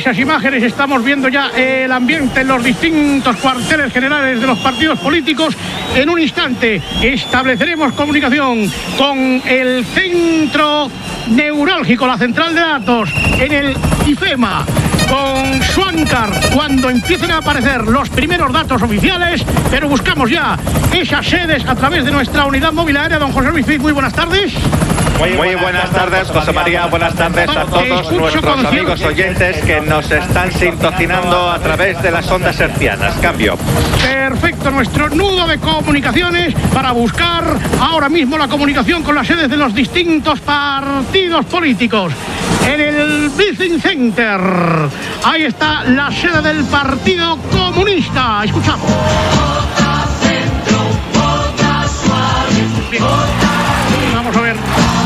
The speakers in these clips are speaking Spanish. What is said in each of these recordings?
Esas imágenes estamos viendo ya el ambiente en los distintos cuarteles generales de los partidos políticos. En un instante estableceremos comunicación con el centro neurálgico, la central de datos, en el IFEMA, con Schwankar, cuando empiecen a aparecer los primeros datos oficiales, pero buscamos ya esas sedes a través de nuestra unidad móvil aérea. Don José Luis Cid, muy buenas tardes. Muy buenas tardes, José María. Buenas tardes a todos nuestros amigos oyentes que nos están sintonizando a través de las ondas hercianas. Cambio. Perfecto, nuestro nudo de comunicaciones para buscar ahora mismo la comunicación con las sedes de los distintos partidos políticos. En el Business Center, ahí está la sede del Partido Comunista. Escuchamos. Bien. Vamos a ver.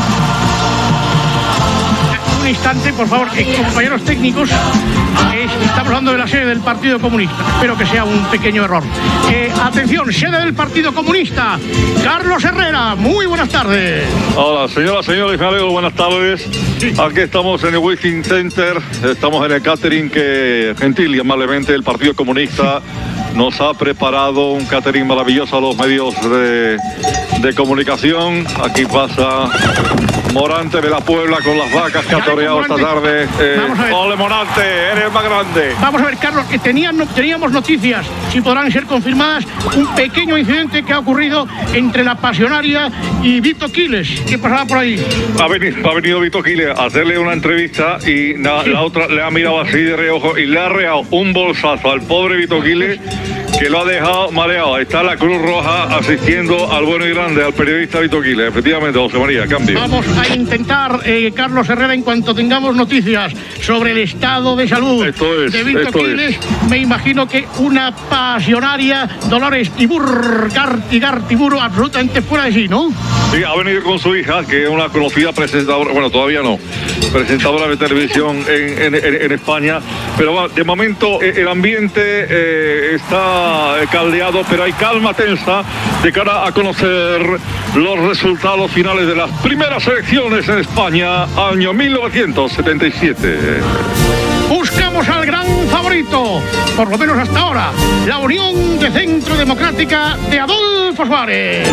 Un instante, por favor, compañeros técnicos. Estamos hablando de la sede del Partido Comunista. Espero que sea un pequeño error. Atención, sede del Partido Comunista. Carlos Herrera, muy buenas tardes. Hola, señoras, señores, me alegro, buenas tardes. Aquí estamos en el Wishing Center. Estamos en el catering que gentil y amablemente el Partido Comunista nos ha preparado un catering maravilloso a los medios de comunicación. Aquí pasa Morante de la Puebla con las vacas que ha toreado esta tarde. Ole Morante, eres más grande. Vamos a ver, Carlos, que teníamos noticias, si podrán ser confirmadas, un pequeño incidente que ha ocurrido entre la Pasionaria y Vito Quiles. ¿Qué pasaba por ahí? Ha venido Vito Quiles a hacerle una entrevista y la otra le ha mirado así de reojo y le ha reado un bolsazo al pobre Vito Quiles, que lo ha dejado mareado. Ahí está la Cruz Roja asistiendo al bueno y grande, al periodista Vito Quiles. Efectivamente, José María, cambio. Vamos a intentar, Carlos Herrera, en cuanto tengamos noticias sobre el estado de salud de Vito Quiles, me imagino que una Pasionaria, Dolores Gartiburu, absolutamente fuera de sí, ¿no? Sí, ha venido con su hija, que es una conocida presentadora, bueno, todavía no, presentadora de televisión en España, pero de momento el ambiente está caldeado, pero hay calma tensa de cara a conocer los resultados finales de las primeras elecciones en España, año 1977. Buscamos al gran favorito, por lo menos hasta ahora, la Unión de Centro Democrática de Adolfo Suárez.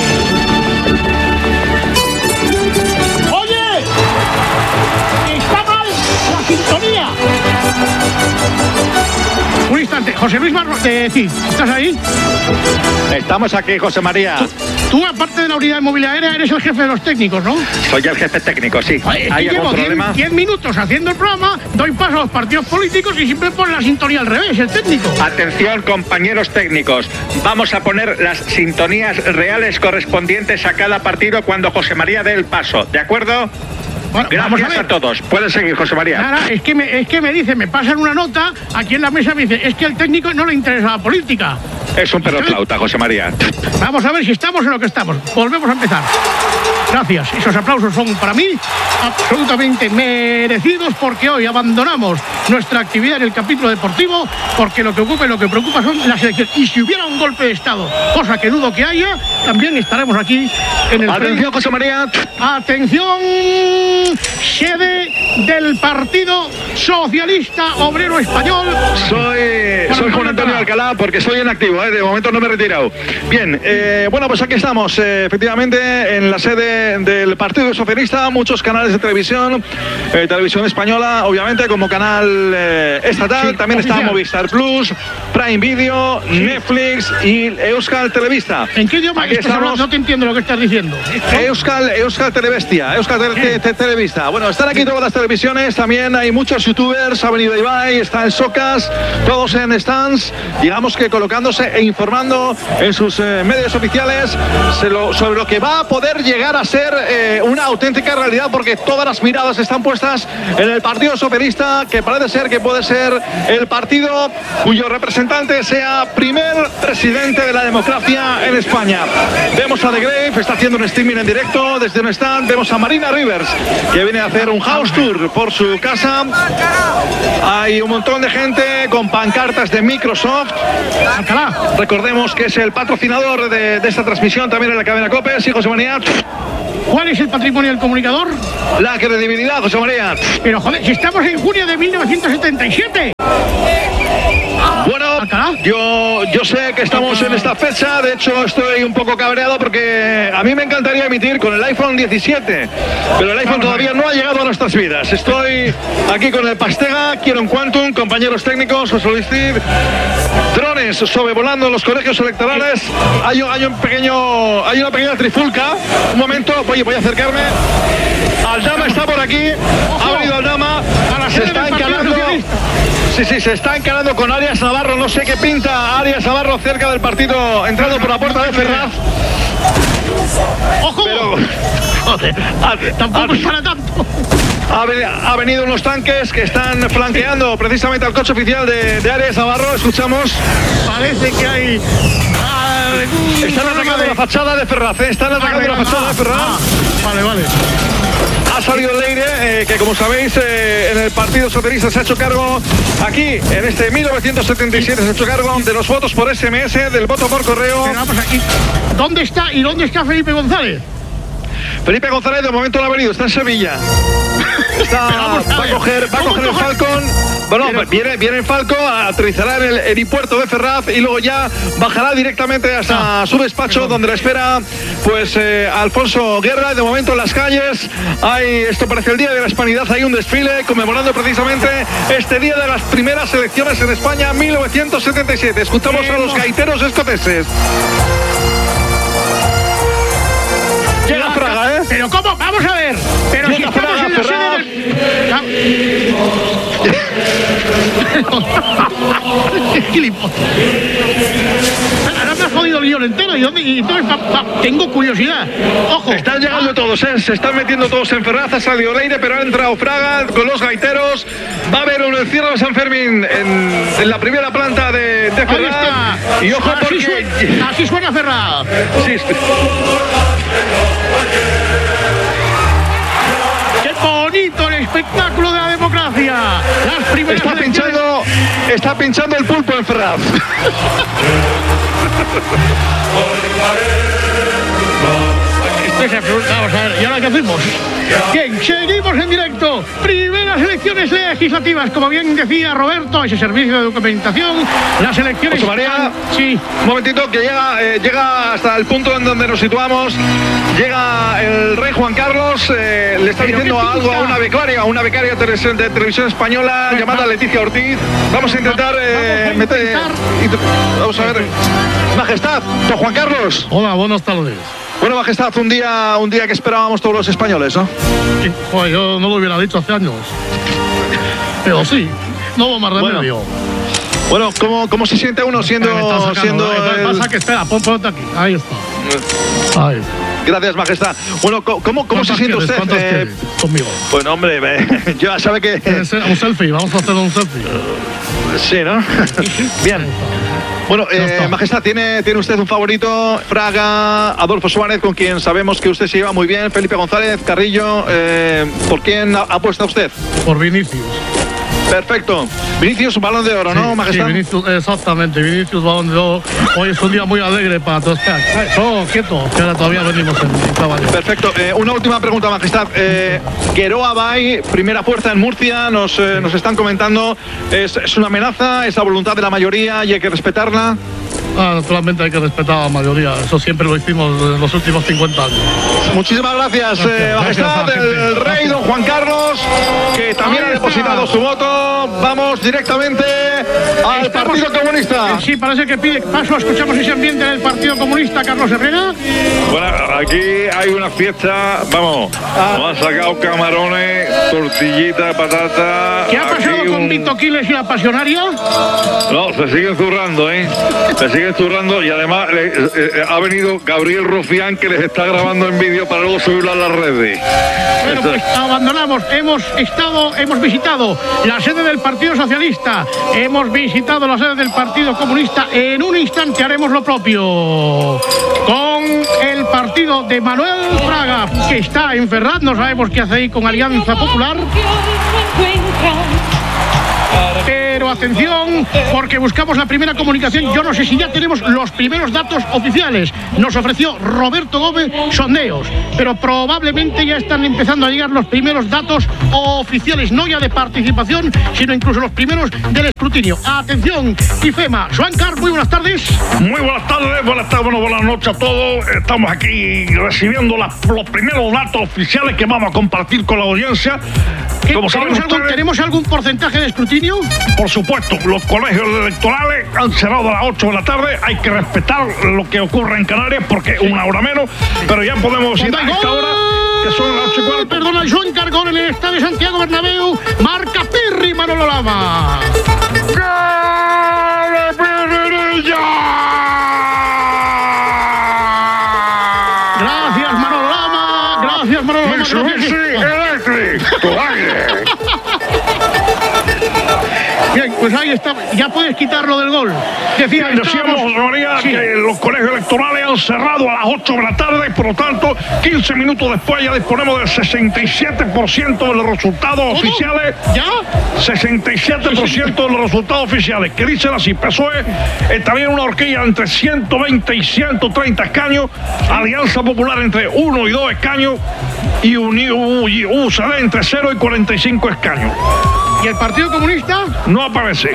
¡Oye! ¡Está mal la sintonía! Un instante, José Luis Marros, ¿estás ahí? Estamos aquí, José María. Tú, aparte de la unidad móvil aérea, eres el jefe de los técnicos, ¿no? Soy el jefe técnico, sí. ¿Hay algún problema? 10 minutos haciendo el programa, doy paso a los partidos políticos y siempre pone la sintonía al revés, el técnico. Atención, compañeros técnicos. Vamos a poner las sintonías reales correspondientes a cada partido cuando José María dé el paso, ¿de acuerdo? Bueno, gracias a todos. Pueden seguir, José María. Nada, es que me dice, me pasan una nota aquí en la mesa, me dice, es que al técnico no le interesa la política. Es un perro flauta, José María. Vamos a ver si estamos en lo que estamos. Volvemos a empezar. Gracias. Esos aplausos son para mí absolutamente merecidos, porque hoy abandonamos nuestra actividad en el capítulo deportivo, porque lo que ocupa y lo que preocupa son las elecciones. Y si hubiera un golpe de Estado, cosa que dudo que haya, también estaremos aquí en el... Atención, José María. Atención, sede del Partido Socialista Obrero Español. Soy Juan Antonio Alcalá, porque soy en activo, de momento no me he retirado. Bien, bueno, pues aquí estamos, efectivamente, en la sede del Partido Socialista, muchos canales de televisión, televisión española, obviamente, como canal estatal, sí, también oficial. Está Movistar Plus, Prime Video, sí. Netflix y Euskal Televista. ¿En qué idioma estás hablando? No te entiendo lo que estás diciendo. Euskal Televestia, Televista. Bueno, están aquí todas las televisiones, también hay muchos youtubers, ha venido Ibai, está el Socas, todos en stands, digamos que colocándose e informando en sus medios oficiales sobre lo que va a poder llegar a ser una auténtica realidad, porque todas las miradas están puestas en el Partido Socialista, que parece ser que puede ser el partido cuyo representante sea primer presidente de la democracia en España. Vemos a The Grave, está haciendo un streaming en directo desde un stand. Vemos a Marina Rivers, que viene a hacer un house tour por su casa. Hay un montón de gente con pancartas de Microsoft. Alcalá. Recordemos que es el patrocinador de esta transmisión también en la cadena COPE. Sí, José María. ¿Cuál es el patrimonio del comunicador? La credibilidad, José María. Pero joder, si estamos en junio de 1977. yo sé que estamos en esta fecha, de hecho estoy un poco cabreado porque a mí me encantaría emitir con el iPhone 17, pero el iPhone todavía no ha llegado a nuestras vidas. Estoy aquí con el Pastega, quiero un Quantum, compañeros técnicos, José Luis Cid, drones sobrevolando los colegios electorales. Hay una pequeña trifulca. Un momento, voy a acercarme. Aldama está por aquí, ha venido Aldama, se está encarando. Sí, se está encarando con Arias Navarro. No sé qué pinta Arias Navarro cerca del partido, entrando por la puerta de Ferraz. ¡Ojo! Pero, joder, tampoco es para tanto. Ha venido unos tanques que están flanqueando precisamente al coche oficial de Arias Navarro. Escuchamos. Parece que hay... Están atacando la fachada de Ferraz, Están atacando la fachada de Ferraz. Vale. Ha salido Leire, que como sabéis, en el Partido Socialista se ha hecho cargo, aquí, en este 1977, se ha hecho cargo de los votos por SMS, del voto por correo. Pero vamos aquí. ¿Dónde está Felipe González? Felipe González de momento no ha venido, está en Sevilla. Va a coger el Falcon. Bueno, viene el Falcon, aterrizará en el helipuerto de Ferraz y luego ya bajará directamente hasta su despacho, donde le espera pues Alfonso Guerra. De momento en las calles esto parece el Día de la Hispanidad, hay un desfile conmemorando precisamente este día de las primeras elecciones en España, 1977. Escuchamos a los gaiteros escoceses. Llega Fraga, Pero ¿cómo? Vamos a ver. Pero si estamos en la sede ahora me has jodido el guión entero. Y entonces tengo curiosidad. Ojo. Están llegando todos, se están metiendo todos en Ferraz. Ha salido Leire, pero ha entrado Fraga con los gaiteros. Va a haber un encierro de San Fermín en la primera planta de Ferraz. Y ojo, porque así suena Ferraz. Sí. ¡Qué bonito el espectáculo de la democracia! Las primeras está pinchando el pulpo en Ferraz. Vamos a ver, ¿y ahora qué hacemos? Bien, seguimos en directo. Primeras elecciones legislativas, como bien decía Roberto, ese servicio de documentación. Las elecciones... José María, sí. Un momentito, que llega hasta el punto en donde nos situamos. Llega el rey Juan Carlos, le está diciendo algo a una becaria de televisión española llamada Leticia Ortiz. Vamos a intentar vamos a ver. Majestad, don Juan Carlos. Hola, buenas tardes. Bueno, Majestad, un día que esperábamos todos los españoles, ¿no? Sí, joder, yo no lo hubiera dicho hace años. Pero sí, no hubo más remedio. Bueno, ¿cómo se siente uno siendo Pasa que espera, ponte aquí. Ahí está. Ahí. Gracias, Majestad. Bueno, ¿cómo se siente usted? ¿Cuántas quieres conmigo? Bueno, hombre, ya sabe que... Un selfie, vamos a hacer un selfie. Sí, ¿no? Bien. Bueno, Majestad, ¿tiene usted un favorito? Fraga, Adolfo Suárez, con quien sabemos que usted se lleva muy bien, Felipe González, Carrillo. ¿Por quién apuesta usted? Por Vinicius. Perfecto. Vinicius, Balón de Oro, sí, ¿no, Majestad? Sí, Vinicius, exactamente. Vinicius, Balón de Oro. Hoy es un día muy alegre para todos. Todo quieto, que ahora todavía venimos en caballo. Perfecto. Una última pregunta, Majestad. Gueroa Bay, primera fuerza en Murcia, nos están comentando. ¿Es una amenaza? ¿Es la voluntad de la mayoría y hay que respetarla? Naturalmente hay que respetar a la mayoría. Eso siempre lo hicimos en los últimos 50 años. Muchísimas gracias, Majestad, el rey don Juan Carlos, que también ha depositado su voto. Vamos directamente al Partido Comunista. Sí, parece que pide paso. Escuchamos ese ambiente en el Partido Comunista, Carlos Herrera. Bueno, aquí hay una fiesta, vamos, nos han sacado camarones, tortillita, patata. ¿Qué ha pasado con Vito Quiles y la pasionaria? No, se siguen zurrando, se siguen zurrando y además ha venido Gabriel Rufián, que les está grabando en vídeo para luego subirlo a las redes. Bueno, pues abandonamos. Hemos visitado la sede del Partido Socialista, hemos visitado la sede del Partido Comunista. En un instante haremos lo propio con el partido de Manuel Fraga, que está en Ferraz. No sabemos qué hace ahí con Alianza Popular. Pero atención, porque buscamos la primera comunicación. Yo no sé si ya tenemos los primeros datos oficiales. Nos ofreció Roberto Gómez sondeos, pero probablemente ya están empezando a llegar los primeros datos oficiales, no ya de participación, sino incluso los primeros del escrutinio. Atención, IFEMA. Joan Carr, muy buenas tardes. Muy buenas tardes, buenas noches a todos. Estamos aquí recibiendo los primeros datos oficiales que vamos a compartir con la audiencia. ¿Tenemos algún porcentaje de escrutinio? Por supuesto, los colegios electorales han cerrado a las 8 de la tarde. Hay que respetar lo que ocurre en Canarias porque es una hora menos, pero ya podemos ir a esta hora, que son las 8:15. Perdona, Joan Cargón en el estadio de Santiago Bernabéu. Marca Pirri, Manolo Lama. Gracias, Manolo Lama. Gracias, Manolo Lama. Bien, pues ahí está, ya puedes quitarlo del gol. Decíamos, María, que los colegios electorales han cerrado a las 8 de la tarde, por lo tanto, 15 minutos después ya disponemos del 67% de los resultados oficiales. ¿Ya? 67% de los resultados oficiales, que dicen así: PSOE estaría en una horquilla entre 120 y 130 escaños, Alianza Popular entre 1 y 2 escaños y UCD entre 0 y 45 escaños. ¿Y el Partido Comunista? No aparece.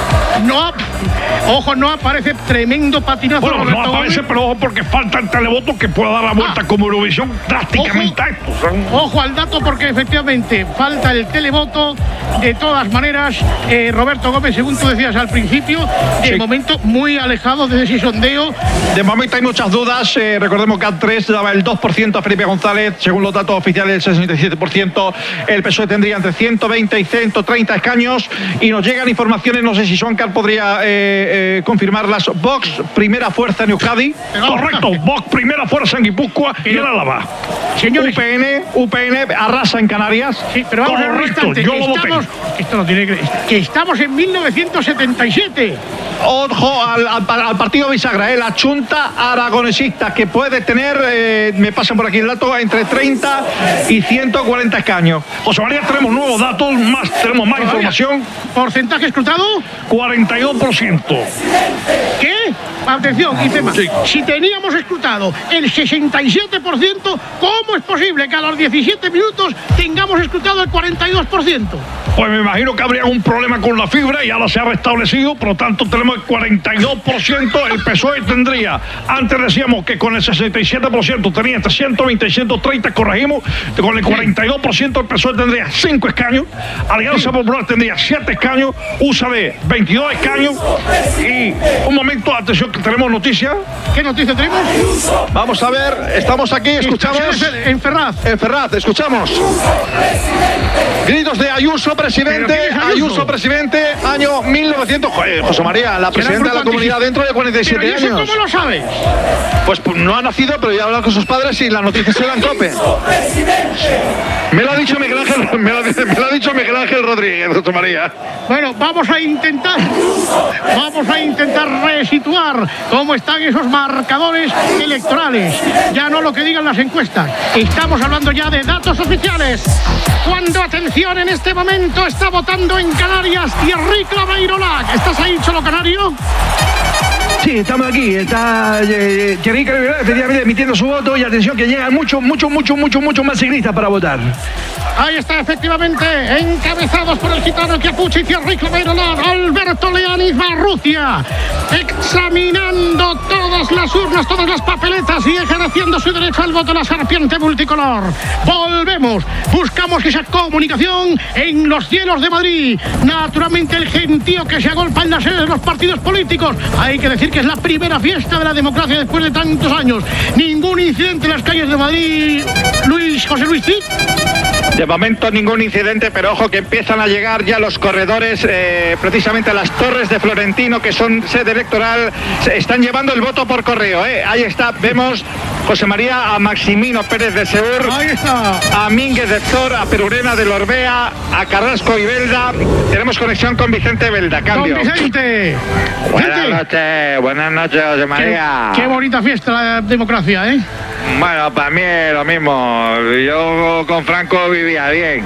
No aparece. Tremendo patinazo. Bueno, no aparece, pero ojo, porque falta el televoto que pueda dar la vuelta como Eurovisión drásticamente a esto. Ojo al dato, porque efectivamente falta el televoto. De todas maneras, Roberto Gómez, según tú decías al principio, de momento muy alejado de ese sondeo. De momento hay muchas dudas. Recordemos que A3 daba el 2% a Felipe González, según los datos oficiales el 67%. El PSOE tendría entre 120 y 130 escaños. Y nos llegan informaciones, no sé si Joan Carr podría confirmarlas. Vox, primera fuerza en Euskadi. Correcto, Vox, primera fuerza en Guipúzcoa y en Álava. Señores, UPN arrasa en Canarias. Sí, pero vamos a ver un instante. Estamos en 1977. Ojo al partido bisagra, la Junta Aragonesista, que puede tener, me pasan por aquí el dato, entre 30 y 140 escaños. José María, tenemos nuevos datos, tenemos más información. ¿Porcentaje escrutado? 42%. ¿Qué? Atención, IFEMA. Sí. Si teníamos escrutado el 67%, ¿cómo es posible que a los 17 minutos tengamos escrutado el 42%? Pues me imagino que habría un problema con la fibra y ahora se ha restablecido, por lo tanto tenemos el 42%. El PSOE tendría, antes decíamos que con el 67% tenía entre 120 y 130, corregimos, con el 42% el PSOE tendría 5 escaños, Alianza Popular tendría 7 escaños, UCD 22 escaños. Y un momento, atención, que tenemos noticias. ¿Qué noticia tenemos? Vamos a ver, estamos aquí, escuchamos. En Ferraz. En Ferraz, escuchamos. Gritos de Ayuso, presidente. Ayuso, presidente, año 1900. Joder, José María, la presidenta de la comunidad dentro de 47 años. ¿Cómo lo sabes? Pues no ha nacido, pero ya ha hablado con sus padres y la noticia se la encope. Me lo ha dicho Miguel Ángel Rodríguez, José María. Bueno, vamos a intentar resituar cómo están esos marcadores electorales. Ya no lo que digan las encuestas. Estamos hablando ya de datos oficiales. Cuando, atención, en este momento está votando en Canarias Thierry Claveirolac. ¿Estás ahí, Cholo Canario? Sí, estamos aquí. Está Thierry Claveirolac efectivamente emitiendo su voto, y atención que llegan mucho más ciclistas para votar. Ahí está, efectivamente, encabezados por el gitano Chiapucci, Thierry Claveirolac, Alberto Leanis Barrucia, examinando todas las urnas, todas las papeletas y ejerciendo su derecho al voto, la serpiente multicolor. Volvemos, buscamos esa comunicación en los cielos de Madrid. Naturalmente, el gentío que se agolpa en las sedes de los partidos políticos. Hay que decir que es la primera fiesta de la democracia después de tantos años. Ningún incidente en las calles de Madrid. José Luis, ¿sí? De momento ningún incidente, pero ojo que empiezan a llegar ya los corredores, precisamente a las Torres de Florentino, que son sede electoral. Se están llevando el voto por correo, Ahí está, vemos, José María, a Maximino Pérez de Seur, ahí está, a Mínguez de Zor, a Perurena de Lorbea, a Carrasco y Belda. Tenemos conexión con Vicente Belda, cambio. Don Vicente. Buenas noches, José María. Qué bonita fiesta la democracia, Bueno, para mí es lo mismo. Yo con Franco vivía bien.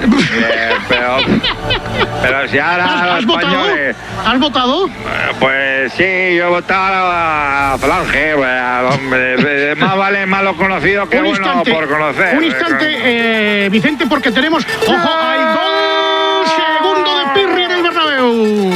Pero si ahora ¿Has los españoles... ¿Has votado? Pues sí, yo he votado a Falange. Hombre, más vale malo conocido que bueno por conocer. Un instante, Vicente, porque tenemos... ¡Ojo! ¡Hay gol! Segundo de Pirri en el Bernabéu.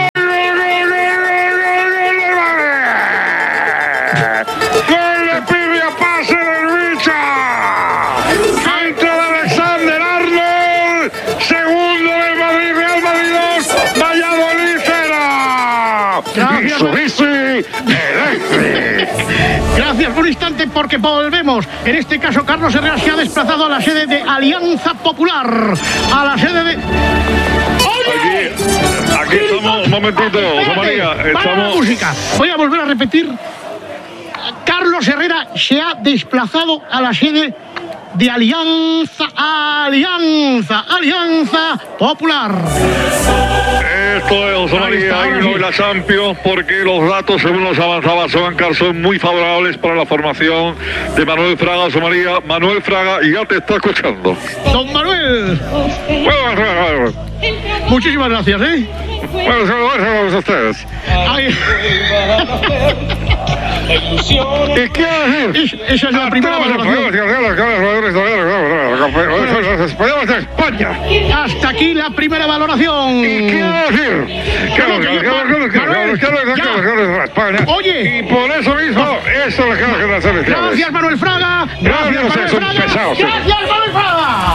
Gracias, un instante, porque volvemos. En este caso, Carlos Herrera se ha desplazado a la sede de Alianza Popular. A la sede de... ¡Oye! Aquí estamos, un momentito, José María. Para la música. Voy a volver a repetir. Carlos Herrera se ha desplazado a la sede de Alianza Popular. Esto es, José María, y no la Champions, porque los datos, según los avanzaba Sobancar, son muy favorables para la formación de Manuel Fraga. José María, Manuel Fraga ya te está escuchando. Don Manuel. Muchísimas gracias, Bueno, saludos a ustedes. ¿Y qué decir? Esa es la primera valoración. Españoles de España. Hasta aquí la primera valoración. ¿Y qué decir? Oye. Y por eso mismo, eso es lo que las elecciones. Gracias, Manuel Fraga. Gracias, Manuel Fraga.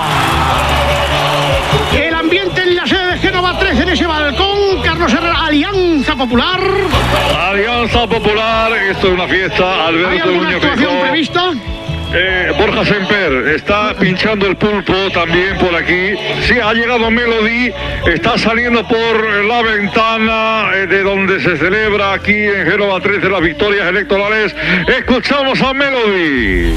El ambiente en la sede de Génova 13, en ese balcón. Carlos Herrera, Alianza Popular. Alianza Popular, esto es una fiesta. ¿Hay alguna actuación prevista? Borja Semper está pinchando el pulpo también por aquí. Sí, ha llegado Melody, está saliendo por la ventana de donde se celebra aquí en Génova 13 las victorias electorales. Escuchamos a Melody.